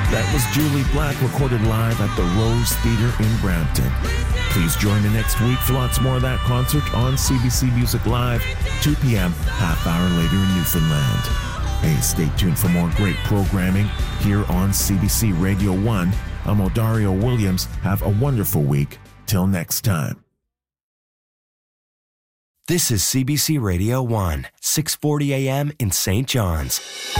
That was Julie Black, recorded live at the Rose Theatre in Brampton. Please join me next week for lots more of that concert on CBC Music Live, 2 p.m., half hour later in Newfoundland. Hey, stay tuned for more great programming here on CBC Radio 1. I'm Odario Williams. Have a wonderful week. Till next time. This is CBC Radio 1, 640 a.m. in St. John's.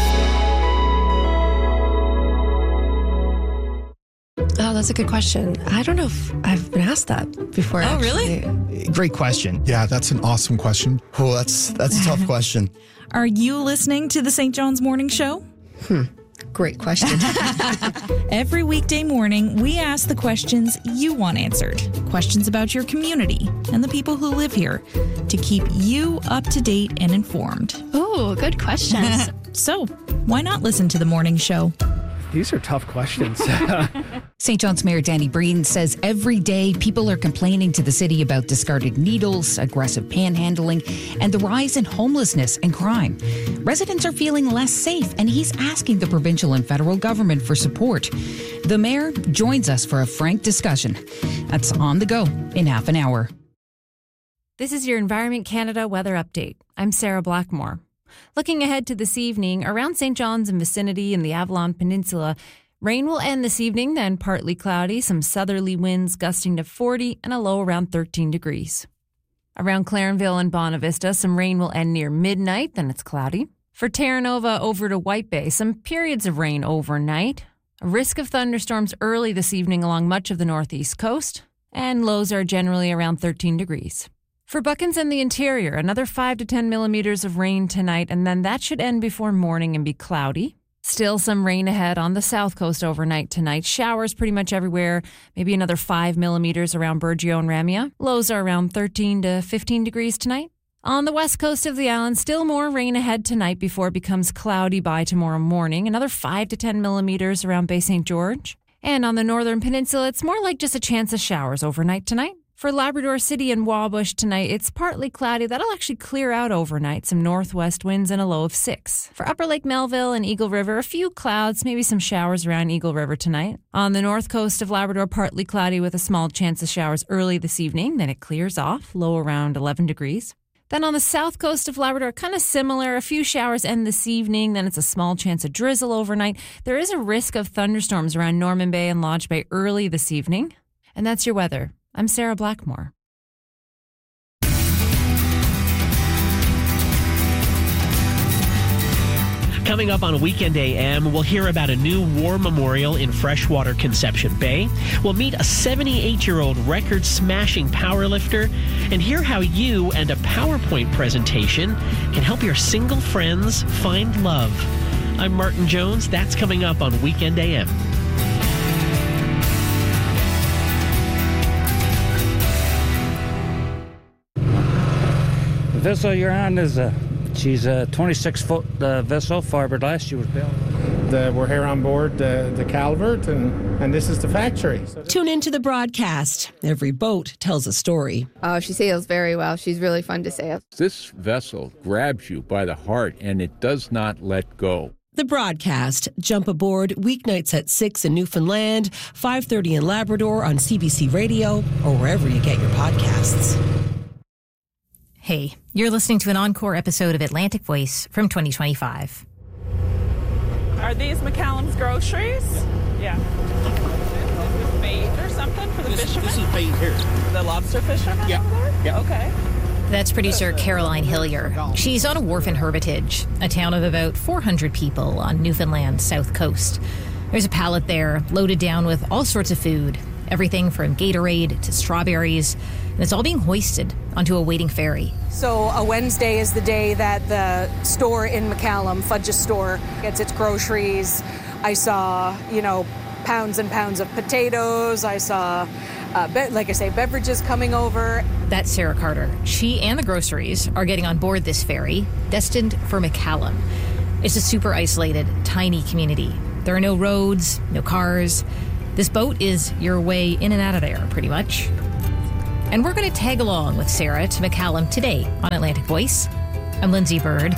Oh, that's a good question. I don't know if I've been asked that before. Oh, actually. really? Great question. Yeah, that's an awesome question. Oh, that's a tough question. Are you listening to the St. John's Morning Show? Great question. Every weekday morning, we ask the questions you want answered. Questions about your community and the people who live here to keep you up to date and informed. Oh, good questions. So, why not listen to the morning show? These are tough questions. St. John's Mayor Danny Breen says every day people are complaining to the city about discarded needles, aggressive panhandling, and the rise in homelessness and crime. Residents are feeling less safe, and he's asking the provincial and federal government for support. The mayor joins us for a frank discussion. That's On the Go in half an hour. This is your Environment Canada weather update. I'm Sarah Blackmore. Looking ahead to this evening, around St. John's and vicinity in the Avalon Peninsula, rain will end this evening, then partly cloudy, some southerly winds gusting to 40 and a low around 13 degrees. Around Clarenville and Bonavista, some rain will end near midnight, then it's cloudy. For Terra Nova over to White Bay, some periods of rain overnight. A risk of thunderstorms early this evening along much of the northeast coast, and lows are generally around 13 degrees. For Buckens and the interior, another 5 to 10 millimeters of rain tonight, and then that should end before morning and be cloudy. Still some rain ahead on the south coast overnight tonight. Showers pretty much everywhere. Maybe another 5 millimeters around Burgeo and Ramia. Lows are around 13 to 15 degrees tonight. On the west coast of the island, still more rain ahead tonight before it becomes cloudy by tomorrow morning. Another 5 to 10 millimeters around Bay St. George. And on the northern peninsula, it's more like just a chance of showers overnight tonight. For Labrador City and Wabush tonight, it's partly cloudy. That'll actually clear out overnight. Some northwest winds and a low of 6. For Upper Lake Melville and Eagle River, a few clouds, maybe some showers around Eagle River tonight. On the north coast of Labrador, partly cloudy with a small chance of showers early this evening. Then it clears off, low around 11 degrees. Then on the south coast of Labrador, kind of similar. A few showers end this evening. Then it's a small chance of drizzle overnight. There is a risk of thunderstorms around Norman Bay and Lodge Bay early this evening. And that's your weather. I'm Sarah Blackmore. Coming up on Weekend AM, we'll hear about a new war memorial in freshwater Conception Bay. We'll meet a 78-year-old record-smashing powerlifter and hear how you and a PowerPoint presentation can help your single friends find love. I'm Martin Jones. That's coming up on Weekend AM. The vessel you're on is she's a 26-foot vessel, fiberglass. She was built. We're here on board the Calvert, and this is the factory. Tune into the broadcast. Every boat tells a story. Oh, she sails very well. She's really fun to sail. This vessel grabs you by the heart, and it does not let go. The broadcast. Jump aboard weeknights at 6 in Newfoundland, 5:30 in Labrador on CBC Radio, or wherever you get your podcasts. Hey, you're listening to an encore episode of Atlantic Voice from 2025. Are these McCallum's groceries? Yeah. Is this bait or something for the fishermen? This is bait here. The lobster fishermen over there? Yeah. Okay. That's producer Caroline Hillier. She's on a wharf in Hermitage, a town of about 400 people on Newfoundland's south coast. There's a pallet there loaded down with all sorts of food, everything from Gatorade to strawberries, and it's all being hoisted onto a waiting ferry. So a Wednesday is the day that the store in McCallum, Fudge's store, gets its groceries. I saw, pounds and pounds of potatoes. I saw, beverages coming over. That's Sarah Carter. She and the groceries are getting on board this ferry, destined for McCallum. It's a super isolated, tiny community. There are no roads, no cars. This boat is your way in and out of there, pretty much. And we're going to tag along with Sarah to McCallum today on Atlantic Voice. I'm Lindsay Bird.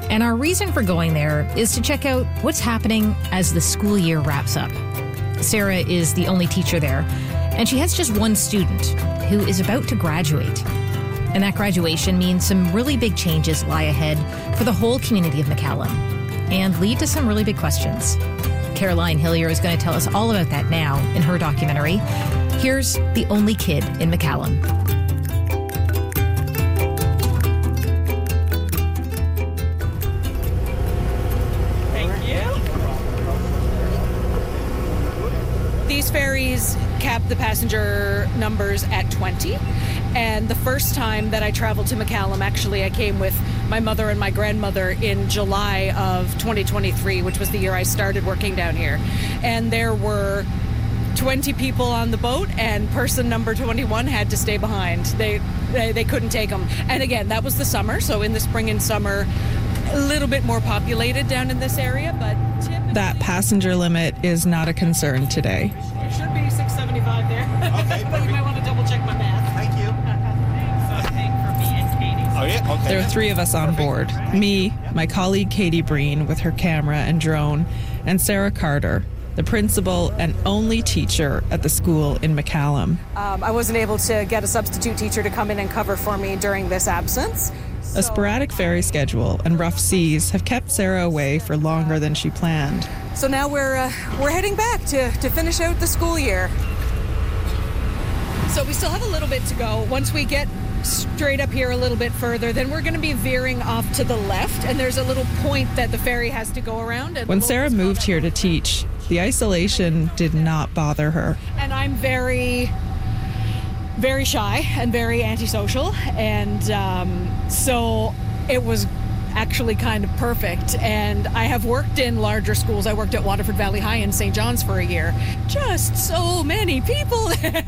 And our reason for going there is to check out what's happening as the school year wraps up. Sarah is the only teacher there, and she has just one student who is about to graduate. And that graduation means some really big changes lie ahead for the whole community of McCallum and lead to some really big questions. Caroline Hillier is going to tell us all about that now in her documentary. Here's The Only Kid in McCallum. These ferries cap the passenger numbers at 20. And the first time that I traveled to McCallum, actually, I came with my mother and my grandmother in July of 2023, which was the year I started working down here. And there were 20 people on the boat, and person number 21 had to stay behind. They couldn't take them. And again, that was the summer. So in the spring and summer, a little bit more populated down in this area, but that passenger limit is not a concern today. It should be 675 there. Okay, but you might want to double check my math. Thank you. So I think for me and Katie. Oh, yeah? Okay. There are three of us on board. Me, my colleague Katie Breen with her camera and drone, and Sarah Carter, the principal and only teacher at the school in McCallum. I wasn't able to get a substitute teacher to come in and cover for me during this absence. A sporadic ferry schedule and rough seas have kept Sarah away for longer than she planned. So now we're heading back to finish out the school year. So we still have a little bit to go. Once we get straight up here a little bit further, then we're going to be veering off to the left, and there's a little point that the ferry has to go around. When Sarah moved here to teach, the isolation did not bother her. And I'm very shy and very antisocial, and so it was actually kind of perfect. And I have worked in larger schools. I worked at Waterford Valley High in St. John's for a year. Just so many people.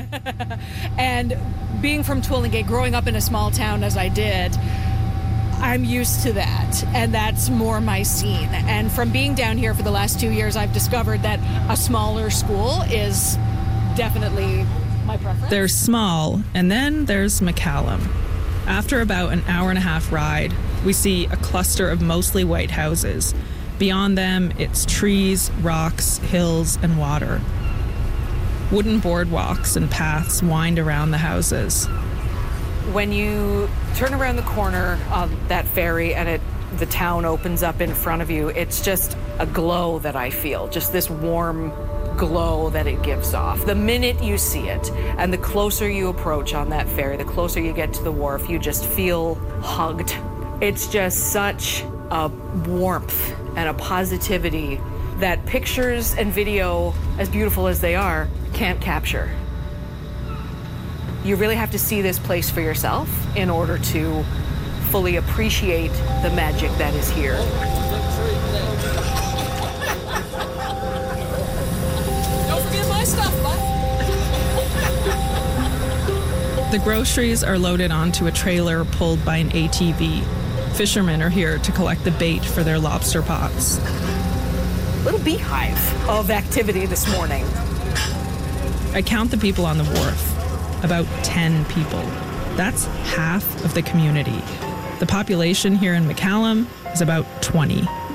And being from Twillingate, growing up in a small town as I did, I'm used to that, and that's more my scene. And from being down here for the last 2 years, I've discovered that a smaller school is definitely my preference. There's small, and then there's McCallum. After about an hour and a half ride, we see a cluster of mostly white houses. Beyond them, it's trees, rocks, hills, and water. Wooden boardwalks and paths wind around the houses. When you turn around the corner of that ferry and the town opens up in front of you, it's just a glow that I feel, just this warm glow that it gives off. The minute you see it, and the closer you approach on that ferry, the closer you get to the wharf, you just feel hugged. It's just such a warmth and a positivity that pictures and video, as beautiful as they are, can't capture. You really have to see this place for yourself in order to fully appreciate the magic that is here. Don't forget my stuff, bud. The groceries are loaded onto a trailer pulled by an ATV. Fishermen are here to collect the bait for their lobster pots. Little beehive of activity this morning. I count the people on the wharf. About 10 people. That's half of the community. The population here in McCallum is about 20.